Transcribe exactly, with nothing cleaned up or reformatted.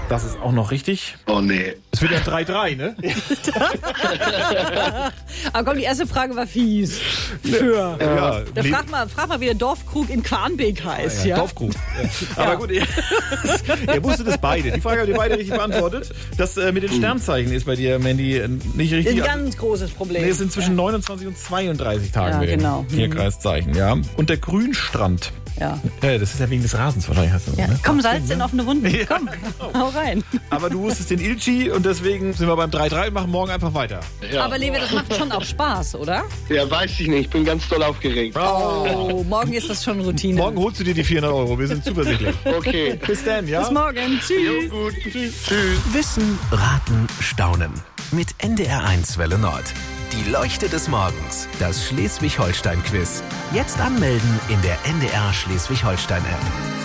Das ist auch noch richtig. Oh nee. Es wird ja drei drei, ne? Aber komm, die erste Frage war fies. Für. Ja, Da frag mal, frag mal, wie der Dorfkrug in Quarnbeek heißt. Ja, Ja, Dorfkrug. Ja. Aber gut, ihr, ihr wusstet es beide. Die Frage habt ihr beide richtig beantwortet. Das äh, mit den Sternzeichen ist bei dir, Mandy, äh, nicht Das richtig. ist ein ganz großes Problem. Nee, es sind zwischen neunundzwanzig und zweiunddreißig Tagen Ja, mit den genau. Tierkreiszeichen. Ja. Und der Grünstrand. Ja. Ja, das ist ja wegen des Rasens wahrscheinlich. Hast du, Ja. ne? Komm, Salz in offene Wunden. Ja, Komm, genau. hau rein. Aber du wusstest den Ilchi und deswegen sind wir beim drei drei und machen morgen einfach weiter. Ja. Aber Lewe, das macht schon auch Spaß, oder? ja, weiß ich nicht. Ich bin ganz doll aufgeregt. Oh, morgen ist das schon Routine. Morgen holst du dir die vierhundert Euro. Wir sind zuversichtlich. Okay. Bis dann, ja? Bis morgen. Tschüss. Gut. Tschüss. Wissen, raten, staunen. Mit N D R eins Welle Nord. Die Leuchte des Morgens. Das Schleswig-Holstein-Quiz. Jetzt anmelden in der N D R Schleswig-Holstein-App.